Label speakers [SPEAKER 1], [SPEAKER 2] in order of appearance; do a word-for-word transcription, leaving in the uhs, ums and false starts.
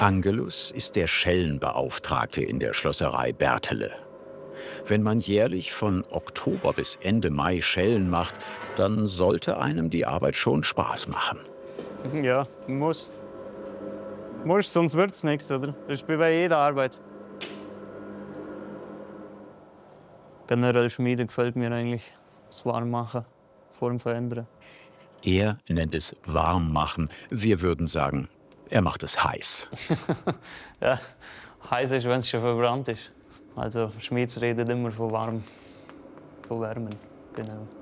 [SPEAKER 1] Angelus ist der Schellenbeauftragte in der Schlosserei Berthele. Wenn man jährlich von Oktober bis Ende Mai Schellen macht, dann sollte einem die Arbeit schon Spaß machen.
[SPEAKER 2] Ja, muss. Muss, sonst wird's nichts, oder? Das ist wie bei jeder Arbeit. Generell Schmiede gefällt mir eigentlich. Das Warmmachen, Form verändern.
[SPEAKER 1] Er nennt es Warmmachen. Wir würden sagen, er macht es heiß.
[SPEAKER 2] Ja, heiß ist, wenn es schon verbrannt ist. Also Schmied redet immer von warm, von Wärmen, genau.